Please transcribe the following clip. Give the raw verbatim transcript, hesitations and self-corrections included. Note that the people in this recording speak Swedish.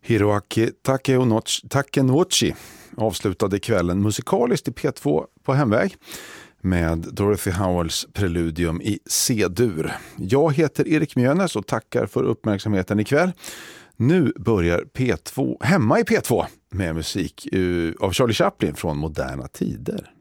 Hiroaki Takenouchi avslutade kvällen musikaliskt i P två på hemväg med Dorothy Howells preludium i C-dur. Jag heter Erik Mjönes och tackar för uppmärksamheten ikväll. Nu börjar P två hemma i P två med musik av Charlie Chaplin från Moderna tider.